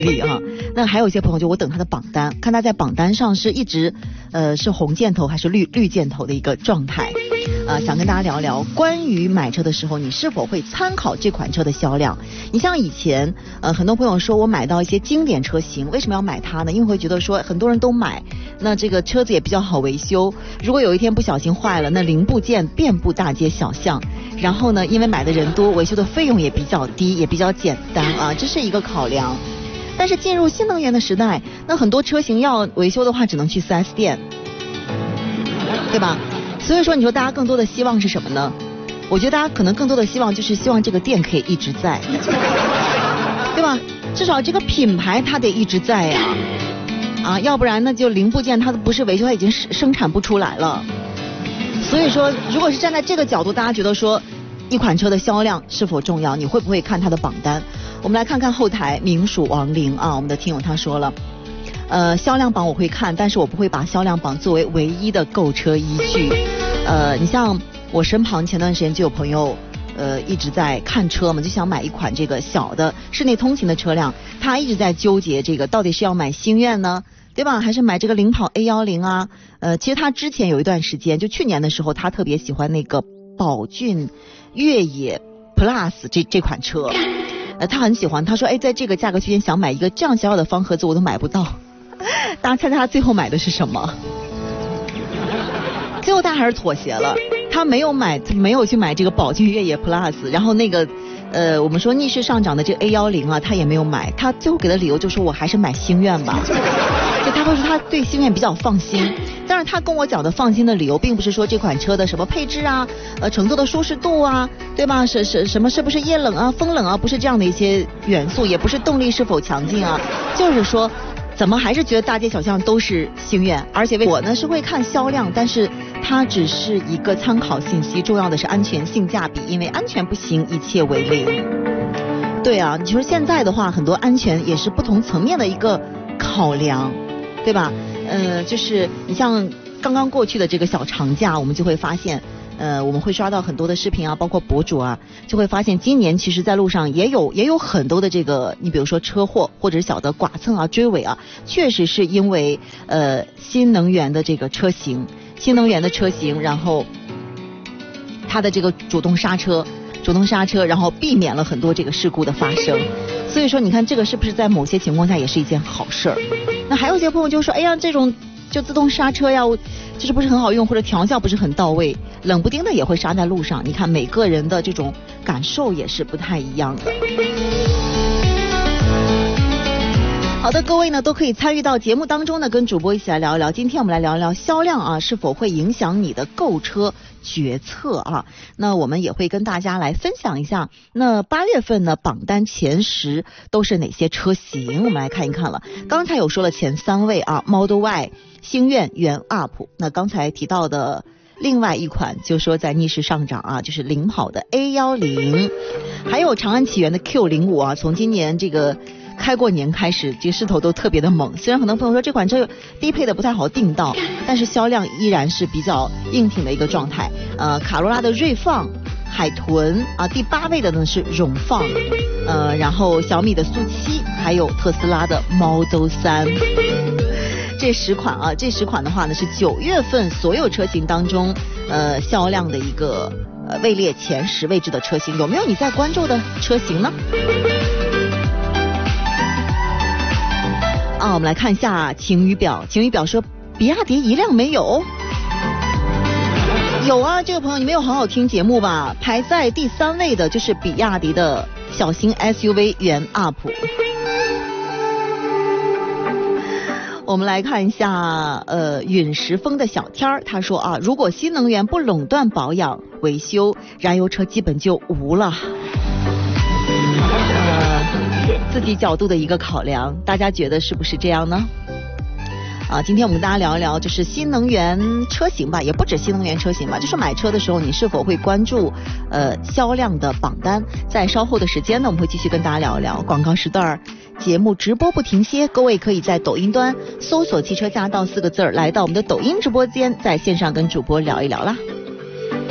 啊。那还有一些朋友就我等他的榜单，看他在榜单上是一直是红箭头还是绿箭头的一个状态。想跟大家聊聊关于买车的时候，你是否会参考这款车的销量？你像以前很多朋友说我买到一些经典车型，为什么要买它呢？因为会觉得说很多人都买，那这个车子也比较好维修，如果有一天不小心坏了，那零部件遍布大街小巷，然后呢因为买的人多，维修的费用也比较低，也比较简单啊，这是一个考量。但是进入新能源的时代，那很多车型要维修的话只能去 4S 店，对吧？所以说你说大家更多的希望是什么呢？我觉得大家可能更多的希望就是希望这个店可以一直在，对吧？至少这个品牌它得一直在呀，要不然呢就零部件它不是维修，它已经生产不出来了。所以说如果是站在这个角度，大家觉得说一款车的销量是否重要，你会不会看它的榜单？我们来看看后台名属王林啊，我们的听友他说了，销量榜我会看，但是我不会把销量榜作为唯一的购车依据。你像我身旁前段时间就有朋友一直在看车嘛，就想买一款这个小的室内通勤的车辆，他一直在纠结这个到底是要买星越呢，对吧？还是买这个领跑 A10啊？其实他之前有一段时间，就去年的时候，他特别喜欢那个宝骏越野 Plus 这款车，他很喜欢，他说在这个价格区间想买一个这样小小的方盒子我都买不到。大家猜猜他最后买的是什么？最后他还是妥协了，他没有去买这个宝骏越野 Plus， 然后那个我们说逆势上涨的这个 A10啊，他也没有买，他最后给的理由就说我还是买星越吧。就他会说他对星越比较放心，但是他跟我讲的放心的理由并不是说这款车的什么配置啊，乘坐的舒适度啊，对吧？什么是不是液冷啊、风冷啊，不是这样的一些元素，也不是动力是否强劲啊，就是说怎么还是觉得大街小巷都是星越，而且我呢是会看销量，但是它只是一个参考信息，重要的是安全性价比，因为安全不行一切为零。对啊，你说现在的话很多安全也是不同层面的一个考量，对吧？就是你像刚刚过去的这个小长假，我们就会发现我们会刷到很多的视频啊，包括博主啊，就会发现今年其实在路上也有很多的这个，你比如说车祸或者是小的剐蹭啊、追尾啊，确实是因为新能源的车型，然后它的这个主动刹车，然后避免了很多这个事故的发生。所以说你看这个是不是在某些情况下也是一件好事儿？那还有一些朋友就说，哎呀，这种就自动刹车呀，就是不是很好用，或者调教不是很到位，冷不丁的也会刹在路上。你看每个人的这种感受也是不太一样的。好的，各位呢都可以参与到节目当中呢，跟主播一起来聊一聊。今天我们来聊一聊销量啊，是否会影响你的购车决策啊？那我们也会跟大家来分享一下，那8月份呢榜单前10都是哪些车型？我们来看一看了。刚才有说了前3位啊 ，Model Y、星越、元 UP。那刚才提到的另外一款就说在逆势上涨啊，就是领跑的 A10， 还有长安启源的 Q05啊，从今年这个开过年开始，这个势头都特别的猛。虽然很多朋友说这款车低配的不太好订到，但是销量依然是比较硬挺的一个状态。卡罗拉的锐放、海豚啊，第8位的呢是荣放，然后小米的速7，还有特斯拉的 Model 3。这10款的话呢是9月份所有车型当中销量的一个位列前10位置的车型。有没有你在关注的车型呢？我们来看一下晴雨表。晴雨表说比亚迪一辆没有。有啊，这个朋友你没有好好听节目吧？排在第3位的就是比亚迪的小型 SUV 元 UP。我们来看一下陨石风的小天儿，他说啊，如果新能源不垄断保养维修，燃油车基本就无了。自己角度的一个考量，大家觉得是不是这样呢？今天我们跟大家聊一聊就是新能源车型吧，也不止新能源车型吧，就是买车的时候你是否会关注销量的榜单。在稍后的时间呢，我们会继续跟大家聊一聊。广告时段节目直播不停歇，各位可以在抖音端搜索汽车驾到4个字，来到我们的抖音直播间，在线上跟主播聊一聊啦。